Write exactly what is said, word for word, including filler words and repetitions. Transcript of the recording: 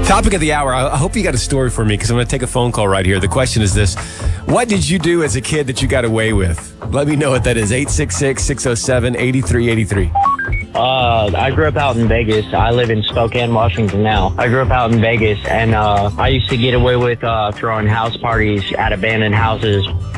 Topic of the hour. I hope you got a story for me because I'm going to take a phone call right here. The question is this. What did you do as a kid that you got away with? Let me know what that is. eight six six, six oh seven, eight three eight three. Uh, I grew up out in Vegas. I live in Spokane, Washington now. I grew up out in Vegas, and uh, I used to get away with uh, throwing house parties at abandoned houses